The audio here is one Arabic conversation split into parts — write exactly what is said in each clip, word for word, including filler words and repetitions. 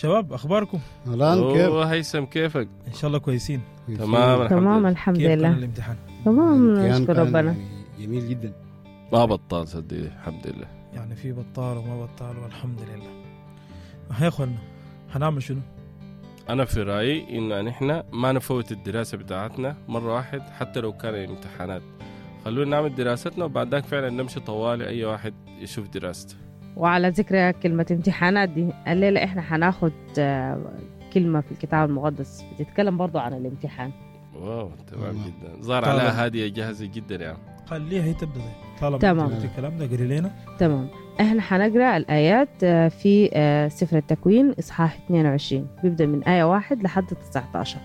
شباب أخباركم؟ الآن كيف؟ أوه هيثم كيفك؟ إن شاء الله كويسين. تمام الحمد تمام لله. الحمد كيف كان لله الامتحان؟ تمام الامتحان نشكر كان ربنا. جميل جدا. ما بطال صدقني الحمد لله. يعني في بطال وما بطال والحمد لله. يا أخوانا هنعمل شنو؟ أنا في رأيي إن نحن ما نفوت الدراسة بتاعتنا مرة واحد حتى لو كان الامتحانات. خلونا نعمل دراستنا وبعد ذاك فعلا نمشي طوالي أي واحد يشوف دراسته. وعلى ذكر كلمة امتحانات دي، الليلة احنا هناخد آه، كلمة في الكتاب المقدس بتتكلم برضو عن الامتحان. واو تمام والله. جدا. ظهر طبعا. عليها هادية جاهزة جدا يعني. خليها هي تبدأ. طالما تمام. قلت الكلام ده قري لنا. تمام. احنا هنقرأ الآيات آه، في آه، سفر التكوين إصحاح اثنين وعشرين، بيبدأ من آية واحد لحد تسعة عشر.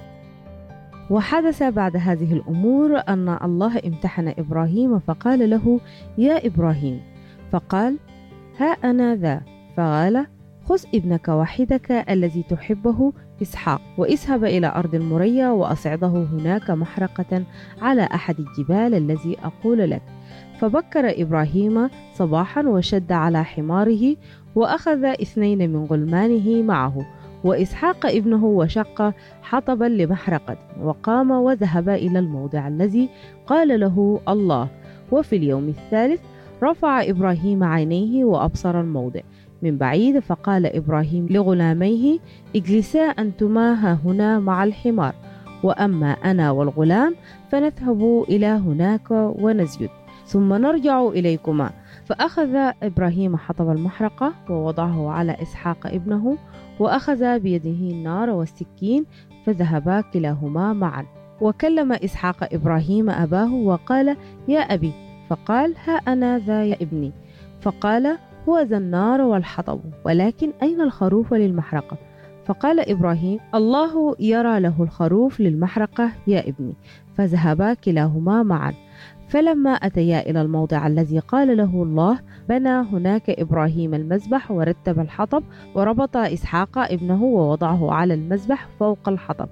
وحدث بعد هذه الأمور أن الله امتحن إبراهيم فقال له: يا إبراهيم. فقال: ها أنا ذا. فقال: خذ ابنك وحيدك الذي تحبه إسحاق واذهب إلى أرض المريا وأصعده هناك محرقة على أحد الجبال الذي أقول لك. فبكر إبراهيم صباحا وشد على حماره وأخذ اثنين من غلمانه معه وإسحاق ابنه وشق حطبا لمحرقة وقام وذهب إلى الموضع الذي قال له الله. وفي اليوم الثالث رفع إبراهيم عينيه وأبصر الموضع من بعيد، فقال إبراهيم لغلاميه: اجلسا أنتما ها هنا مع الحمار، وأما أنا والغلام فنذهب إلى هناك ونسجد ثم نرجع إليكما. فأخذ إبراهيم حطب المحرقة ووضعه على إسحاق ابنه وأخذ بيده النار والسكين فذهبا كلاهما معا. وكلم إسحاق إبراهيم أباه وقال: يا أبي. فقال: ها أنا ذا يا ابني. فقال: هو ذا النار والحطب، ولكن أين الخروف للمحرقة؟ فقال إبراهيم: الله يرى له الخروف للمحرقة يا ابني. فذهبا كلاهما معا. فلما أتيا إلى الموضع الذي قال له الله بنى هناك إبراهيم المذبح ورتب الحطب وربط إسحاق ابنه ووضعه على المذبح فوق الحطب.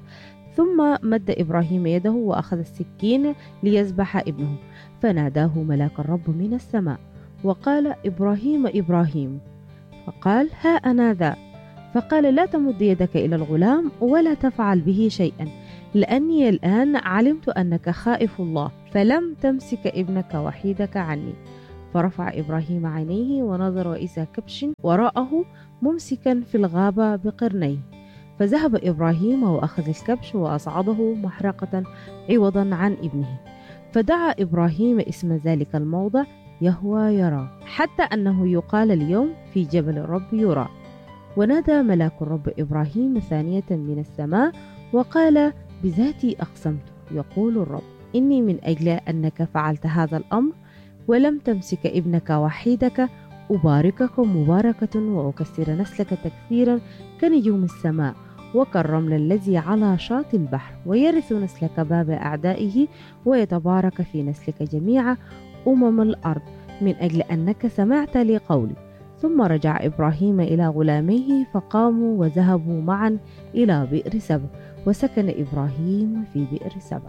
ثم مد إبراهيم يده وأخذ السكين ليذبح ابنه، فناداه ملاك الرب من السماء وقال: إبراهيم إبراهيم. فقال: ها أنا ذا. فقال: لا تمد يدك إلى الغلام ولا تفعل به شيئا، لأني الآن علمت أنك خائف الله، فلم تمسك ابنك وحيدك عني. فرفع إبراهيم عينيه ونظر وإذا كبش وراءه ممسكا في الغابة بقرنيه. فذهب إبراهيم وأخذ الكبش وأصعده محرقة عوضا عن ابنه. فدعا إبراهيم اسم ذلك الموضع يهوى يرى، حتى أنه يقال اليوم في جبل الرب يرى. ونادى ملاك الرب إبراهيم ثانية من السماء وقال: بذاتي أقسمت، يقول الرب، إني من أجل أنك فعلت هذا الأمر ولم تمسك ابنك وحيدك أباركك مباركة وأكثر نسلك تكثيرا كنجوم السماء وكالرمل الذي على شاطئ البحر، ويرث نسلك باب أعدائه ويتبارك في نسلك جميع أمم الأرض، من أجل أنك سمعت لي قولي. ثم رجع إبراهيم إلى غلاميه فقاموا وذهبوا معا إلى بئر سبع، وسكن إبراهيم في بئر سبع.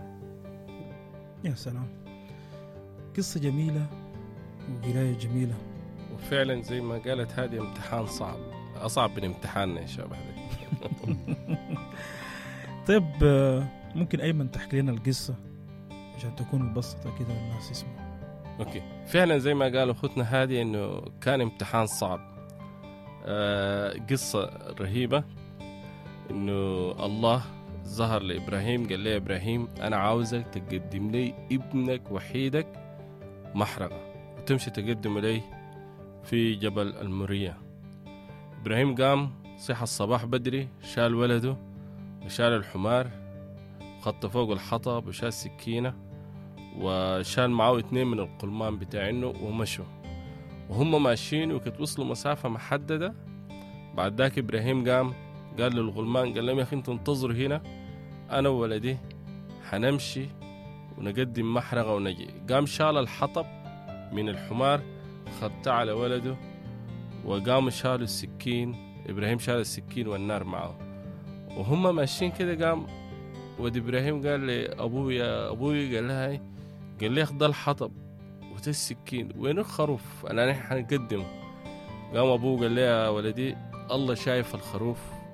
يا سلام، قصة جميلة وقراية جميلة. وفعلا زي ما قالت هذه امتحان صعب، أصعب من امتحاننا يا شباب. طيب ممكن أيمن تحكي لنا القصة عشان تكون مبسطة كده الناس يسمعوا؟ اوكي، فعلا زي ما قالوا اخوتنا هذه انه كان امتحان صعب. آه قصة رهيبة انه الله ظهر لابراهيم قال له: ابراهيم انا عاوزك تقدم لي ابنك وحيدك محرقة وتمشي تقدم لي في جبل الموريا. ابراهيم قام صحى الصباح بدري، شال ولده وشال الحمار، خط فوق الحطب وشال سكينة وشال معه اثنين من القلمان بتاعينه ومشوا. وهم ماشيين وكنت وصلوا مسافة محددة. بعد ذاك إبراهيم قام قال للغلمان، قال لهم: يا أخي انتوا انتظروا هنا، أنا وولدي حنمشي ونقدم محرقة ونجي. قام شال الحطب من الحمار خدته على ولده، وقام شالوا السكين. إبراهيم شال السكين والنار معه. وهم ماشيين كده قام ودي إبراهيم قال لي: أبوي يا أبوي، قال لها قال لي: أخذ الحطب وده السكين، وين الخروف؟ أنا نحن حنقدمه. قام أبوه قال لي: يا ولدي الله شايف الخروف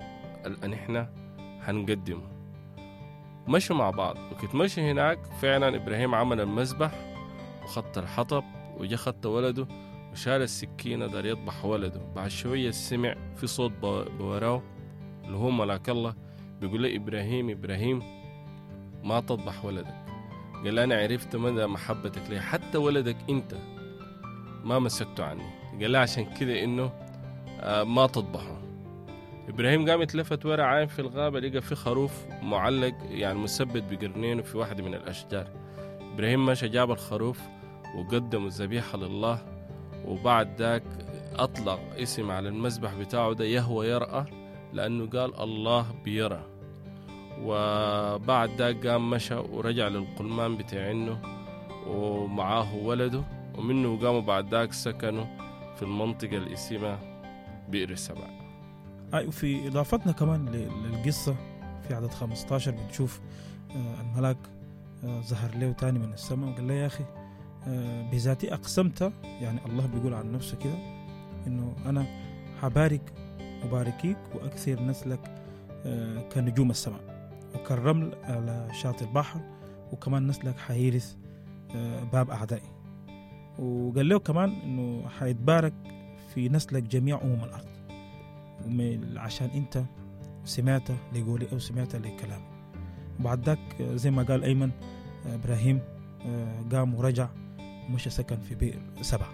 اللي إحنا هنقدمه. مشوا مع بعض، وكنت مشي هناك فعلا إبراهيم عمل المذبح وخط الحطب وجا خط ولده وشال السكينة دار يطبح ولده. بعد شوية سمع في صوت بوراه اللي هو ملاك الله بيقول له إبراهيم إبراهيم ما تطبح ولدك. قال أنا عرفت مدى محبتك لي، حتى ولدك أنت ما مسكته عني. قال له عشان كده إنه آه ما تطبحه. إبراهيم قام يتلفت ورا عين في الغابة، لقى في خروف معلق يعني مثبت بقرنينه في واحدة من الأشجار. إبراهيم مشى جاب الخروف وقدم الذبيحة لله، وبعد ذاك أطلق اسم على المذبح بتاعه ده يهوى يرأى، لأنه قال الله بيرى. وبعد ذاك قام مشى ورجع للقلمان بتاعنه ومعاه ولده، ومنه قاموا بعد ذاك سكنوا في المنطقة الاسمها بئر سبع. أي وفي إضافتنا كمان للقصة في عدد خمسة عشر بنشوف الملاك ظهر له تاني من السماء وقال له يا أخي بذاتي أقسمت، يعني الله بيقول عن نفسه كده إنه أنا حبارك وباركيك وأكثر نسلك كنجوم السماء وكالرمل على شاطئ البحر، وكمان نسلك حيرث باب أعدائي. وقال له كمان إنه حيتبارك في نسلك جميع أمم الأرض، عشان أنت سمعت لقولي أو سمعت لكلامي. وبعد ذاك زي ما قال أيمن إبراهيم قام ورجع ومشى سكن في بئر سبع.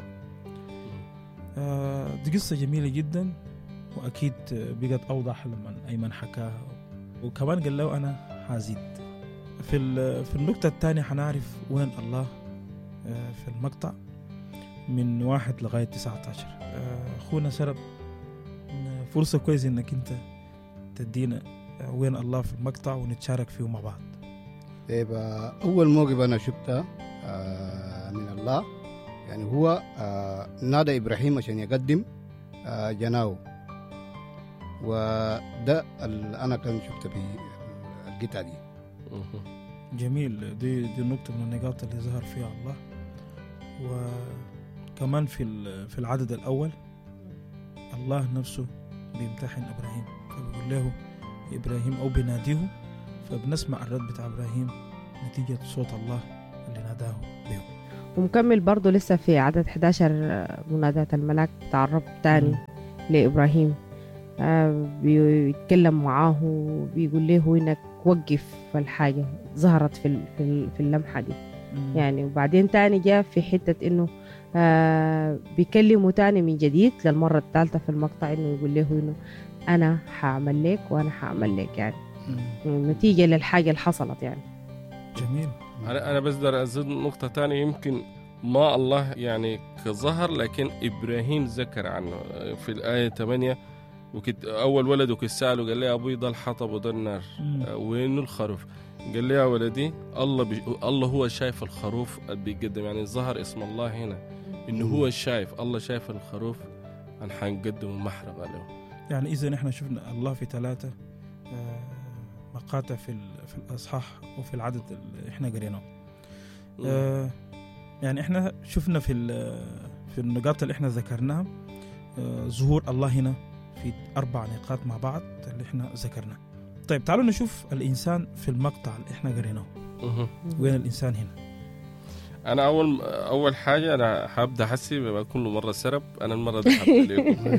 دي قصة جميلة جدا، وأكيد بقت أوضح لما أيمن حكاها. وكمان قال له أنا حازيد. في في النقطة الثانية حنعرف وين الله في المقطع من واحد لغاية تسعة عشر. أخونا سرب فرصة كويسة إنك أنت تدينا وين الله في المقطع ونتشارك فيه مع بعض. طيب أول موقف أنا شفته من الله يعني هو نادى إبراهيم عشان يقدم جناو، وده أنا كان شفته في القطعة دي. جميل. دي دي النقطة من النقاط اللي ظهر فيها الله. وكمان في في العدد الأول الله نفسه بيمتحن إبراهيم، فبيقول له إبراهيم أو بناديه، فبنسمع الرد بتاع إبراهيم نتيجة صوت الله اللي ناداه به. ومكمل برضو لسه في عدد أحد عشر منادات الملاك بتاع الرب تاني م. لإبراهيم. آه بيتكلم معاه وبيقول له إنك وقف في الحاجة ظهرت في في اللمحة دي م. يعني. وبعدين تاني جاء في حتة إنه آه بيكلمه تاني من جديد للمرة الثالثة في المقطع، إنه يقول له إنه أنا حاعمل لك وأنا حاعمل لك يعني م. نتيجة للحاجة اللي حصلت يعني. جميل. أنا أنا بس بدي أزيد نقطة تانية، يمكن ما الله يعني كظهر لكن إبراهيم ذكر عنه في الآية ثمانية. وكت أول ولده كساله قال لي أبوي ضل حطب وضل نار وينه الخروف. قال لي يا ولدي الله بي... الله هو شايف الخروف بيقدم، يعني ظهر اسم الله هنا إنه هو شايف، الله شايف الخروف أن حنقدم محرقة له. يعني إذا نحن شفنا الله في ثلاثة مقاطع في في الأصحاح وفي العدد اللي إحنا قريناه. آه يعني إحنا شفنا في في النقاط اللي إحنا ذكرناها آه ظهور الله هنا في أربع نقاط مع بعض اللي إحنا ذكرناه. طيب تعالوا نشوف الإنسان في المقطع اللي إحنا قريناه. وين الإنسان هنا؟ أنا أول أول حاجة أنا حابة حسي كل مرة سرب، أنا المرة دي حابة لكم.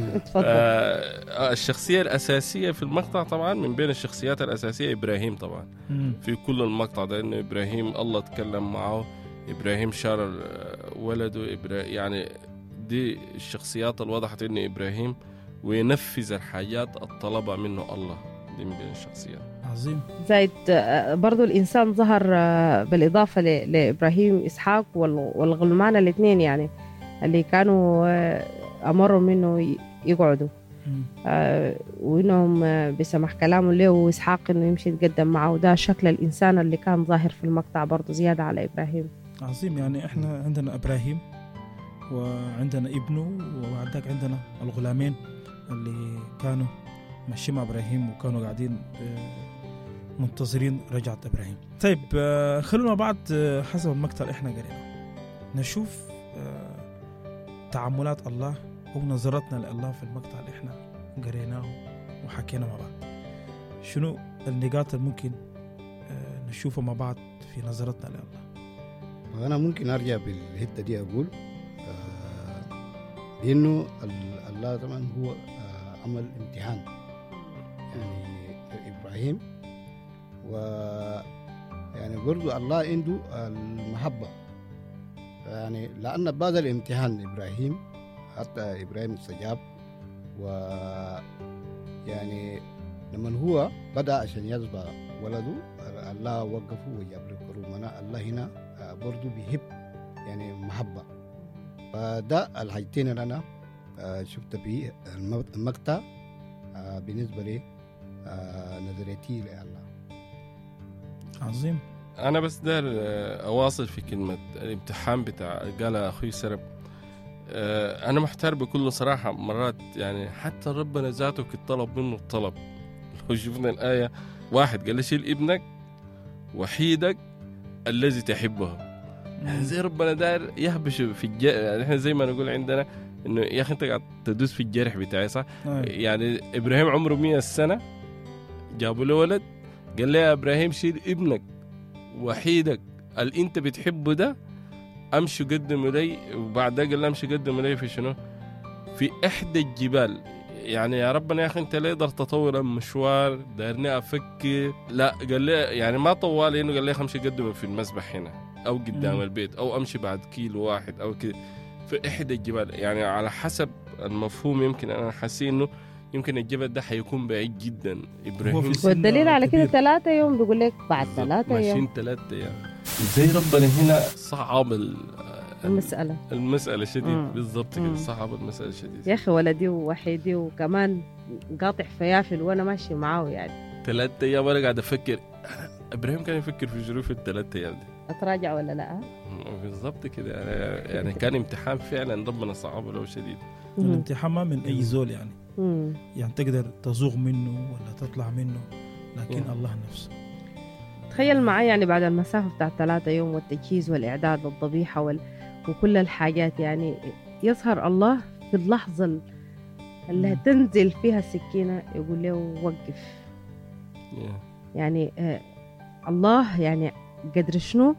آه الشخصية الأساسية في المقطع طبعا من بين الشخصيات الأساسية إبراهيم طبعا في كل المقطع ده، إنه إبراهيم الله تكلم معه، إبراهيم شار ولده إبراهيم، يعني دي الشخصيات اللي وضحت إنه إبراهيم وينفذ الحاجات الطلبة منه الله، دي من بين الشخصيات. عظيم. زائد برضو الإنسان ظهر بالإضافة لإبراهيم إسحاق والغلمان الاثنين يعني اللي كانوا أمروا منه يقعدوا وإنهم بسمح كلامه له وإسحاق إنه يمشي يتقدم معه، وده شكل الإنسان اللي كان ظاهر في المقطع برضو زيادة على إبراهيم. عظيم. يعني إحنا عندنا إبراهيم وعندنا ابنه، وبعد ذاك عندنا الغلامين اللي كانوا ماشيين مع إبراهيم وكانوا قاعدين منتظرين رجعة إبراهيم. طيب خلونا بعد حسب المقطع اللي إحنا قريناه نشوف تعاملات الله أو نظرتنا لله في المقطع اللي إحنا قريناه وحكينا مع بعض. شنو النقاط اللي ممكن نشوفها مع بعض في نظرتنا لله؟ وأنا ممكن أرجع بالحتة دي أقول إنه الله طبعا هو عمل امتحان يعني إبراهيم، و يعني برضو الله عنده المحبة، يعني لأن بعد الامتحان إبراهيم حتى إبراهيم استجاب، و يعني لما هو بدأ عشان يذبح ولده الله وقفه وجاب له كرومنا. الله هنا برضو بيحب يعني محبة، فده الحاجتين اللي أنا شفت به المقطع بالنسبة لي نظريتي لله. عظيم. أنا بس دار أواصل في كلمة الامتحان بتاع قال أخوي سرب. أنا محتار بكل صراحة مرات، يعني حتى ربنا ذاته الطلب منه الطلب. لو شفنا الآية واحد قال شيل ابنك وحيدك الذي تحبه، يعني زي ربنا دار يهبش في الجرح. يعني احنا زي ما نقول عندنا انه يا اخي انت قاعد تدوس في الجرح بتاعي، صح؟ أي. يعني ابراهيم عمره مية سنة جابوا له ولد، قال له يا ابراهيم شيل ابنك وحيدك اللي انت بتحبه ده امشي قدم لي، وبعد ده قال له امشي قدم لي في شنو؟ في احدى الجبال. يعني يا ربنا يا اخي انت لا تقدر تطول المشوار، دارني افكر. لا قال لي يعني ما طوال، انه قال لي امشي قدم في المسبح هنا او قدام مم. البيت او امشي بعد كيلو واحد او كده في احدى الجبال. يعني على حسب المفهوم يمكن انا حاسين انه يمكن الجبل ده حيكون بعيد جدا. ابراهيم سن والدليل على كده كبير. ثلاثة يوم بيقول لك بعد بالضبط، ثلاثة أيام ماشيين ثلاثة ايام. زي ربنا هنا صعب ال- المسألة. المسألة شديد. مم. بالضبط مم. كده، صعب المسألة شديد. يا أخي ولدي ووحيدي وكمان قاطع فيافل وأنا ماشي معاه، يعني ثلاثة ايام انا قاعد افكر ابراهيم كان يفكر في ظروف الثلاثة ايام دي. أتراجع ولا لا؟ بالضبط كده. يعني يعني كان امتحان فعلا ربنا صعبه له شديد. مم. الامتحان ما من أي زول يعني مم. يعني تقدر تزوغ منه ولا تطلع منه، لكن مم. الله نفسه. تخيل معي يعني بعد المسافة بتاع ثلاثة يوم والتجهيز والإعداد للضبيحة وال... وكل الحاجات، يعني يظهر الله في اللحظة اللي مم. هتنزل فيها السكينة يقول له وقف. Yeah. يعني آه الله يعني قدر شنو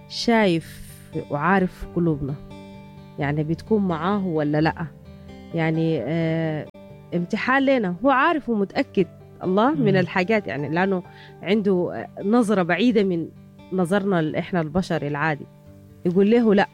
شايف وعارف قلوبنا، يعني بتكون معاه ولا لا. يعني آه امتحان لنا، هو عارف ومتأكد الله من مم. الحاجات، يعني لأنه عنده نظرة بعيدة من نظرنا إحنا البشر العادي. يقول له لا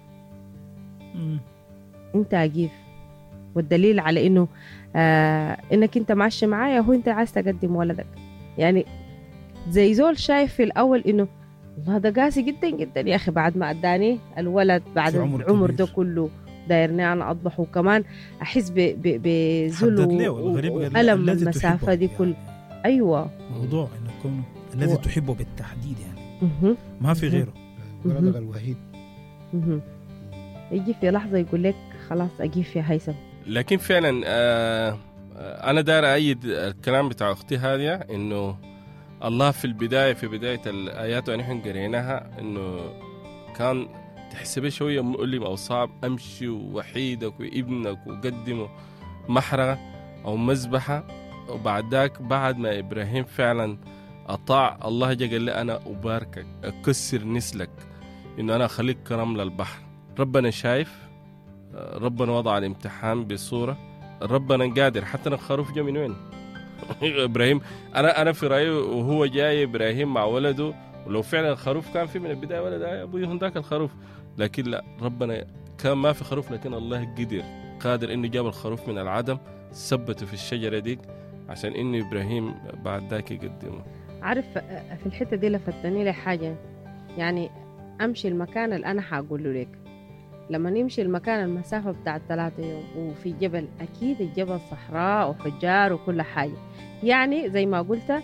مم. أنت أجيب. والدليل على إنه آه إنك أنت ماشي معايا هو أنت عايز تقدم ولدك. يعني زي زول شايف في الأول إنه الله ده قاسي جدا جدا يا أخي، بعد ما أداني الولد بعد في عمر العمر ده كبير. كله دايرني أنا أطبخ، وكمان أحس ب- ب- بذل حدد له والغريب قال وألم الذي المسافة تحبه. دي كل يعني أيوة. موضوع انه يكون الذي و- تحبه بالتحديد، يعني مه. ما في مه. غيره. ولدك الوحيد. مه. يجي في لحظة يقول لك خلاص أجيب في هيثم. لكن فعلا آه آه، انا داير ايد الكلام بتاع اختي هذه، انه الله في البدايه في بدايه الايات اللي احنا قريناها انه كان تحسبه شويه مؤلم او صعب، امشي ووحيدك وابنك وقدمه محرقه او مذبحه. وبعد ذاك بعد ما ابراهيم فعلا اطاع الله، جا قال لي انا اباركك اكسر نسلك، انه انا اخليك كرمل البحر. ربنا شايف، ربنا وضع الامتحان بصورة، ربنا قادر. حتى الخروف جاء من وين؟ إبراهيم أنا أنا في رأيي وهو جاي إبراهيم مع ولده، ولو فعلا الخروف كان في من البداية ولد يا أبوي هنداك الخروف، لكن لا، ربنا كان ما في خروف، لكن الله قدر قادر إنه جاب الخروف من العدم، ثبته في الشجرة ديك عشان إنه إبراهيم بعد ذاك يقدمه. عارف في الحتة دي لفتني لي حاجة، يعني أمشي المكان اللي أنا حقوله لك. لما نمشي المكان المسافة بتاعت ثلاثة يوم وفي جبل، أكيد الجبل صحراء وحجار وكل حاجة، يعني زي ما قلت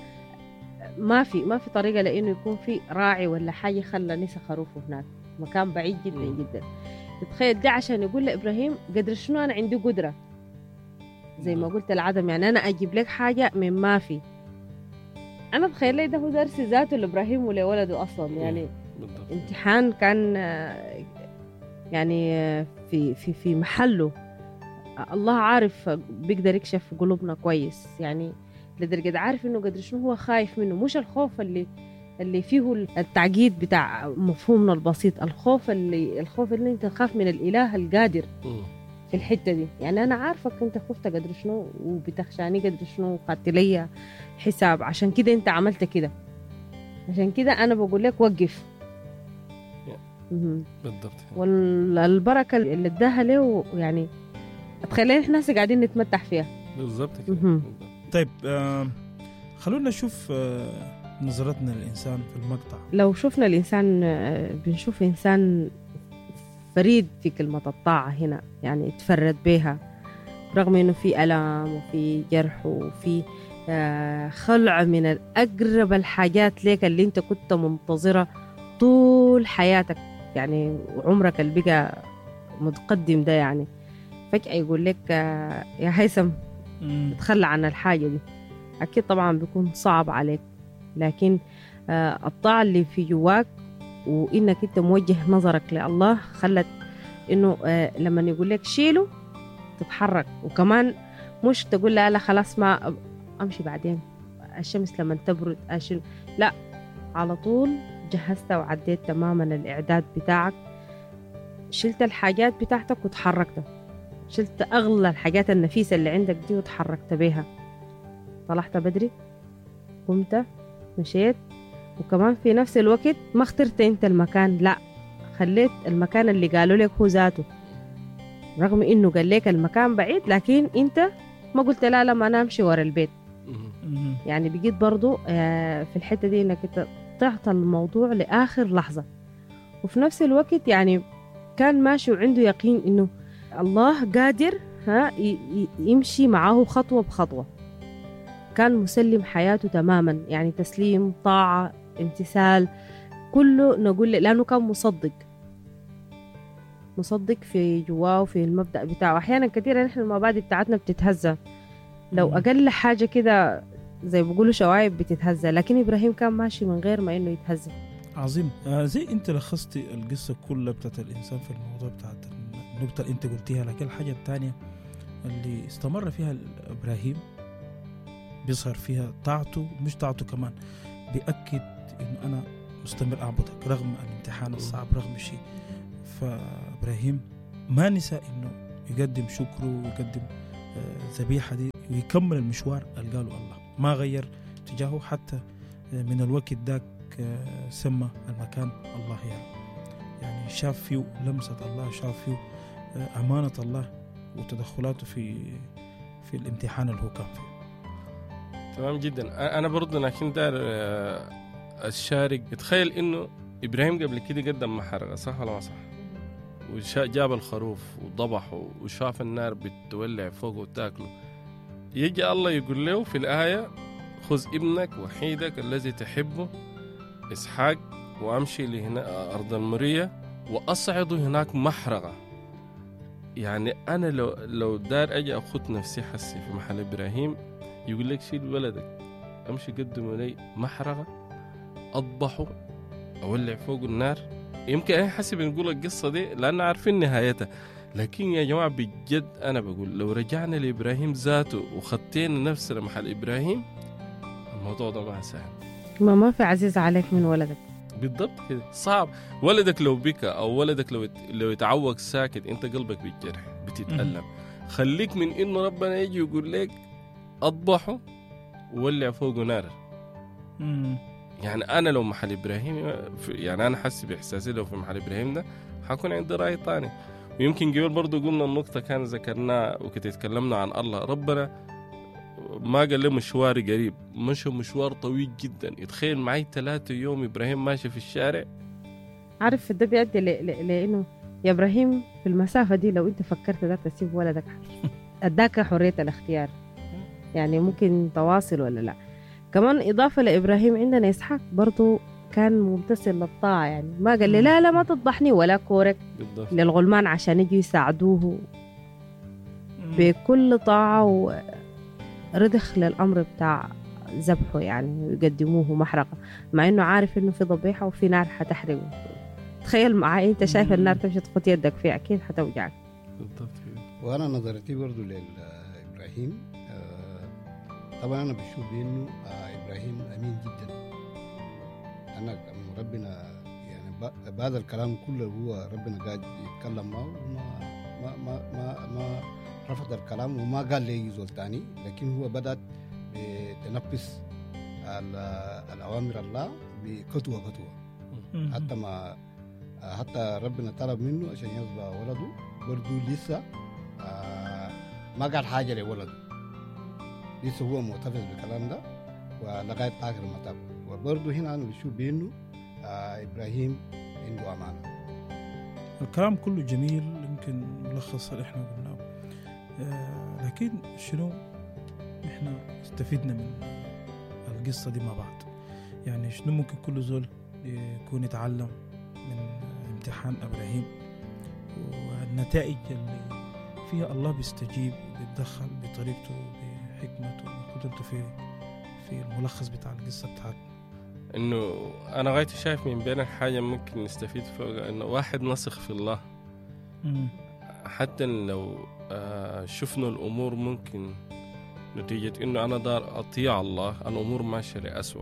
ما في ما في طريقة لأنه يكون في راعي ولا حاجة خلى نسى خروفه هناك، مكان بعيد جدا مم. جدا. تتخيل ده عشان يقول لإبراهيم قدر شنو أنا عندي قدرة، زي ما قلت العدم، يعني أنا أجيب لك حاجة من ما في. أنا تخيل لي ده هو درس ذاته لإبراهيم ولولده أصلا، يعني بالضبط. امتحان كان آه، يعني آه، في في في محله. الله عارف بيقدر يكشف قلوبنا كويس، يعني لدرجة عارف إنه قدر شنو هو خايف منه، مش الخوف اللي اللي فيه التعقيد بتاع مفهومنا البسيط، الخوف اللي الخوف اللي انت تخاف من الإله القادر في الحتة دي. يعني أنا عارفك أنت خفت قدر شنو وبتخشاني قدر شنو قاتلية حساب، عشان كده أنت عملت كده، عشان كده أنا بقول لك وقف. بالضبط. والبركة اللي اداها له يعني تخلينا احنا قاعدين نتمتع فيها. بالضبط كده. طيب آه خلونا نشوف آه نظرتنا للإنسان في المقطع. لو شفنا الإنسان بنشوف إنسان فريد في كلمة الطاعة هنا، يعني تفرد بها رغم إنه في ألم وفي جرح وفي خلع من الأقرب الحاجات ليك اللي أنت كنت منتظرة طول حياتك، يعني عمرك اللي بقى متقدم ده، يعني فجأة يقول لك يا هيثم تخلى عن الحاجة دي. أكيد طبعا بيكون صعب عليك، لكن آه الطاعة اللي في جواك وإنك أنت موجه نظرك لله خلت إنه آه لما يقول لك شيله تتحرك، وكمان مش تقول لا لا خلاص ما أمشي بعدين الشمس لما تبرد أشيل، لا، على طول جهزت وعديت تماما الإعداد بتاعك، شلت الحاجات بتاعتك وتحركت، شلت أغلى الحاجات النفيسة اللي عندك دي وتحركت بيها، طلعت بدري، قمت مشيت، وكمان في نفس الوقت ما اخترت انت المكان، لا خليت المكان اللي قالوا لك هو ذاته، رغم انه قال لك المكان بعيد لكن انت ما قلت لا لا ما انا امشي ورا البيت. يعني بقيت برضو في الحتة دي انك انت تعطى الموضوع لاخر لحظة، وفي نفس الوقت يعني كان ماشي وعنده يقين انه الله قادر ها يمشي معه خطوة بخطوة، كان مسلم حياته تماما، يعني تسليم، طاعة، امتثال، كله نقول لأنه كان مصدق مصدق في جواه وفي المبدأ بتاعه. أحيانا كثيرا نحن المبادئ بتاعتنا بتتهزى، لو أقل حاجة كده زي بيقولوا شوايب بتتهزى، لكن إبراهيم كان ماشي من غير ما إنه يتهزى. عظيم. آه زي أنت لخصتي القصة كلها بتاعت الإنسان في الموضوع بتاعت النقطة اللي أنت قلتيها، لكن الحاجة الثانية اللي استمر فيها إبراهيم بيظهر فيها طاعته، مش طاعته كمان بيأكد إنه أنا مستمر أعبدك رغم الامتحان الصعب رغم الشيء. فإبراهيم ما نسى إنه يقدم شكره ويقدم ذبيحة دي ويكمل المشوار اللي قاله الله، ما غير تجاهه حتى من الوقت ذاك سمى المكان الله. يعني يعني شاف فيه لمسة الله، شاف فيه أمانة الله وتدخلاته في في الامتحان اللي هو كان فيه. تمام جدا. انا برضه لكن دار الشارك تخيل انه ابراهيم قبل كده قدم محرقه، صح ولا ما صح؟ وجاب الخروف وضبحه وشاف النار بتولع فوقه وتاكله، يجي الله يقول له في الايه خذ ابنك وحيدك الذي تحبه اسحاق وامشي لهنا ارض المريه واصعد هناك محرقه. يعني انا لو لو دار اجي اخذ نفسي حسي في محل ابراهيم يقول لك شيل ولدك امشي قدم لي محرقه اضبحه اولع فوق النار، يمكن اي حسب نقول القصه دي لان عارفين نهايتها، لكن يا جماعه بجد انا بقول لو رجعنا لابراهيم ذاته وخطينا نفسنا محل ابراهيم الموضوع ده ما سهل. ما ما في عزيز عليك من ولدك. بالضبط كده، صعب. ولدك لو بكى او ولدك لو لو يتعوق ساكت انت قلبك بالجرح بتتألم. خليك من انه ربنا يجي يقول لك اضبحه وولع فوقه نار. مم. يعني انا لو محل ابراهيم، يعني انا حاسس باحساسي لو في محل ابراهيم ده حكون عندي راي تاني. ويمكن قبل برضو قلنا النقطه كان ذكرناها وكنت تكلمنا عن الله، ربنا ما قال له مشوار قريب، مش مشوار طويل جدا. يتخيل معي ثلاثة يوم ابراهيم ماشي في الشارع. عارف ده بيؤدي لانه يا ابراهيم في المسافه دي لو انت فكرت ده تسيب ولدك اداك حريه الاختيار، يعني ممكن تواصل ولا لا. كمان إضافة لإبراهيم عندنا إسحاق برضو كان ممتثل للطاعة، يعني ما قال لي لا لا ما تضحني ولا كورك بالضبط للغلمان عشان يجوا يساعدوه، بكل طاعة ورضخ للأمر بتاع ذبحه، يعني يقدموه محرقة مع إنه عارف إنه في ضبيحة وفي نار حتحرقه. تخيل معي أنت شايف النار تمشي تخط يدك فيه أكيد حتوجعك. بالضبط. وأنا نظرتي برضو لإبراهيم طبعا أنا بشوف بأنه آه إبراهيم أمين جدا. أنا ربنا يعني ب- بعد الكلام كله هو ربنا قاعد يتكلم معه وما ما ما ما, ما رفض الكلام وما قال لي يزول تاني، لكن هو بدأ بتنفذ الأوامر الله بخطوة خطوة. حتى ما حتى ربنا طلب منه عشان يصبح ولده برضه لسه آه ما قال حاجة لولده، لسه هو معترف بالكلام ده ولغاية آخر المطاف. وبرضه هنا أنا بشوف بأنه آه إبراهيم عنده أمانة. الكلام كله جميل، يمكن ملخص اللي احنا قلناه، آه لكن شنو احنا استفدنا من القصة دي مع بعض؟ يعني شنو ممكن كل زول يكون يتعلم من امتحان إبراهيم والنتائج اللي فيها الله بيستجيب وبيتدخل بطريقته بحكمته وقدرته في في الملخص بتاع القصة بتاعتنا؟ انه انا غايتي شايف من بين الحاجة ممكن نستفيد فوق انه واحد نثق في الله. مم. حتى لو آه شفنا الامور ممكن نتيجة انه انا دار اطيع الله الامور ماشية لأسوأ،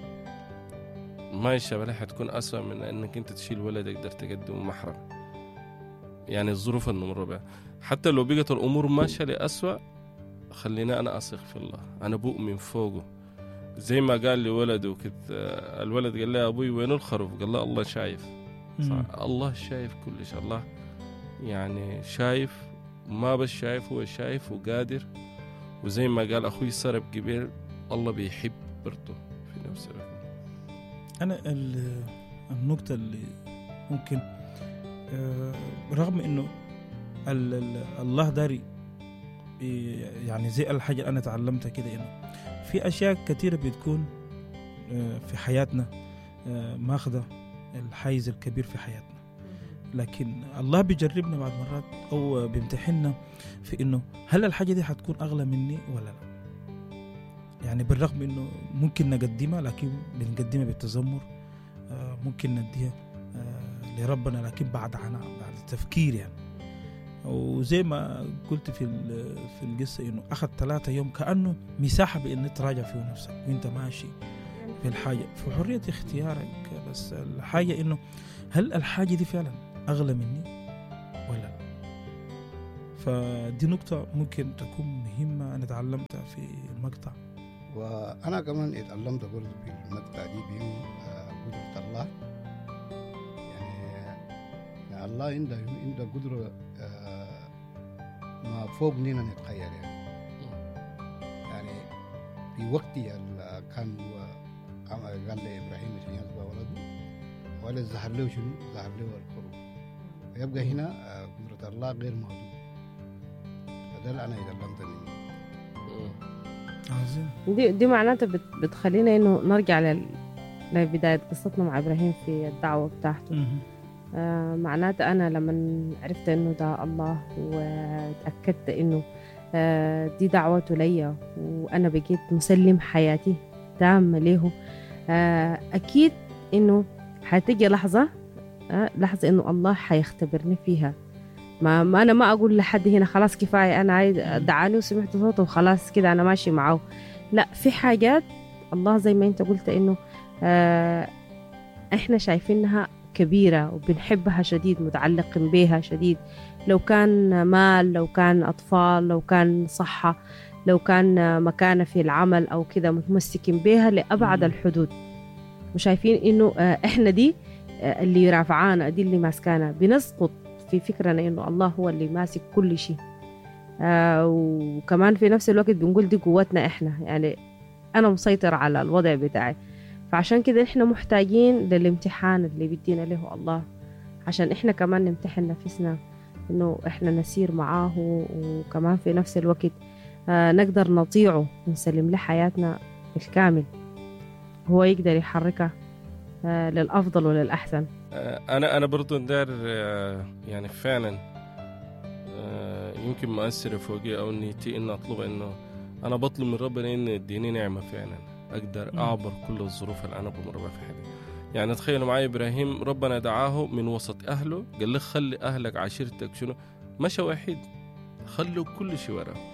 ما الشباب حتكون أسوأ من انك انت تشيل ولدك تقدر تقدم محرم. يعني الظروف النمر بها حتى لو بقت الامور ماشية لأسوأ خلينا انا اثق في الله، انا بؤمن فوقه. زي ما قال لي ولده كده، الولد قال لي ابوي وين الخروف؟ قال له الله شايف. الله شايف كل شيء، الله يعني شايف، ما بس شايف، هو شايف وقادر. وزي ما قال اخوي سرب قبيل، الله بيحب برضه في نفس الوقت. انا النقطة اللي ممكن رغم انه الله داري يعني زي الحاجة اللي انا تعلمتها كده، انه في أشياء كثيرة بتكون في حياتنا ماخذة الحيز الكبير في حياتنا، لكن الله بيجربنا بعض مرات أو بيمتحننا في إنه هل الحاجة دي حتكون أغلى مني ولا لا. يعني بالرغم إنه ممكن نقدمها لكن بنقدمها بالتذمر، ممكن نديها لربنا لكن بعد عناء، بعد التفكير يعني. وزي ما قلت في في القصة إنه أخذ ثلاثة يوم كأنه مساحة بإن تراجع فيه نفسك وإنت ماشي في الحاجة، في حرية اختيارك. بس الحاجة إنه هل الحاجة دي فعلا أغلى مني ولا؟ فدي نقطة ممكن تكون مهمة أنا تعلمتها في المقطع. وأنا كمان اتعلمت برضه في المقطع دي بإنه قدرة الله. يعني, يعني الله عنده عنده قدرة ما فوق نينا نتخيل. يعني يعني في وقت كان هو قال لإبراهيم عشان يصبح ولده، ولا ظهر له شنو؟ ظهر له الخروف. ويبقى هنا قدرة الله غير محدودة. فده اللي أنا اتعلمت منه. عظيم. دي دي معناتها بت بتخلينا إنه نرجع لل لبداية قصتنا مع إبراهيم في الدعوة بتاعته. آه معناته أنا لما عرفت إنه ده الله وتأكدت إنه آه دي دعوته ليا وأنا بقيت مسلم حياتي تامة له، آه أكيد إنه حتيجي لحظة آه لحظة إنه الله حيختبرني فيها. ما, ما أنا ما أقول لحد هنا خلاص كفاية أنا عايز دعاني وسمعت صوته وخلاص كده أنا ماشي معه. لا، في حاجات الله زي ما أنت قلت إنه آه إحنا شايفينها كبيرة وبنحبها شديد، متعلقين بها شديد، لو كان مال، لو كان أطفال، لو كان صحة، لو كان مكانة في العمل أو كده، متمسكين بها لأبعد الحدود، وشايفين إنه إحنا دي اللي رافعانا، دي اللي ماسكانا. بنسقط في فكرنا إنه الله هو اللي ماسك كل شيء. وكمان في نفس الوقت بنقول دي قوتنا إحنا، يعني أنا مسيطر على الوضع بتاعي. فعشان كده إحنا محتاجين للامتحان اللي بيدينا له الله، عشان إحنا كمان نمتحن نفسنا إنه إحنا نسير معاه، وكمان في نفس الوقت آه نقدر نطيعه ونسلم له حياتنا بالكامل، هو يقدر يحركها آه للأفضل وللأحسن. أنا أنا برضو دار آه يعني فعلا آه يمكن مؤثر فوقي أو نيتي إن أطلب إنه أنا بطلب من ربنا إن يديني نعمة فعلا أقدر أعبر كل الظروف اللي أنا بمر بها في حياتي. يعني تخيلوا معي إبراهيم ربنا دعاه من وسط أهله، قال له خلي أهلك عشيرتك شنو، مشى وحيد، خلوا كل شيء وراه.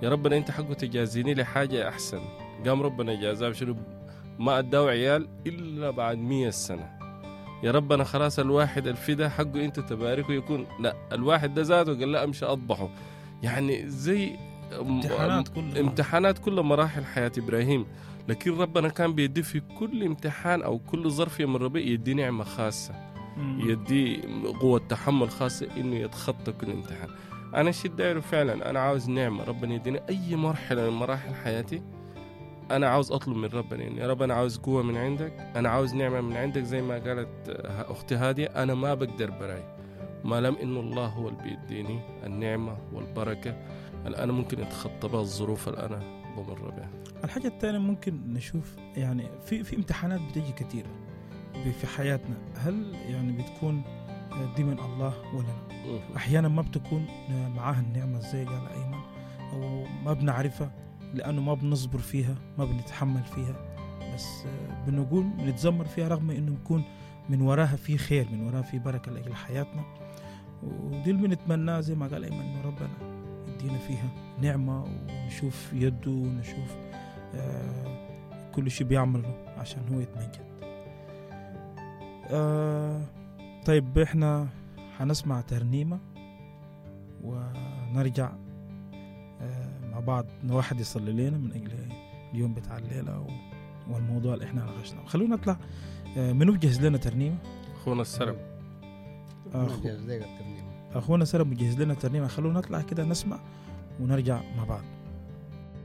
يا ربنا أنت حقه تجازيني لحاجة أحسن. قام ربنا جازاه بشنو؟ ما أداه عيال إلا بعد مية سنة. يا ربنا خلاص الواحد الفدا حقه أنت تباركه يكون، لا الواحد ده ذاته قال لا أمشي أضبحه. يعني زي امتحانات كلها امتحانات كل مراحل حياة إبراهيم، لكن ربنا كان بيدي في كل امتحان أو كل ظرف يمر به يدي نعمة خاصة، يدي قوة تحمل خاصة إنه يتخطى كل امتحان. أنا الشيء دايره فعلا، أنا عاوز نعمة ربنا يديني أي مرحلة من مراحل حياتي. أنا عاوز أطلب من ربنا يعني يا رب أنا عاوز قوة من عندك، أنا عاوز نعمة من عندك. زي ما قالت أختي هادية أنا ما بقدر براي ما لم إنه الله هو اللي بيديني النعمة والبركة اللي أنا ممكن أتخطى بها الظروف اللي أنا بمر بها. الحاجة الثانية ممكن نشوف يعني في في امتحانات بتيجي كتير في حياتنا، هل يعني بتكون دي من الله ولا لا؟ أحيانا ما بتكون معاها النعمة زي قال أيمن، أو ما بنعرفها لأنه ما بنصبر فيها، ما بنتحمل فيها، بس بنقول بنتذمر فيها رغم إنه يكون من وراها في خير، من وراها في بركة لأجل حياتنا. ودي اللي بنتمناه زي ما قال أيمن إنه ربنا يدينا فيها نعمة ونشوف يده ونشوف آه كل شيء بيعمله عشان هو يتمجد. آه طيب احنا هنسمع ترنيمة ونرجع آه مع بعض، واحد يصلي لنا من أجل اليوم بتاع الليلة والموضوع اللي احنا ناقشناه. خلونا نطلع آه منو بجهز لنا ترنيمة؟ أخونا السرب. أخو... أخونا سرب مجهز لنا ترنيمة، خلونا نطلع كده نسمع ونرجع مع بعض.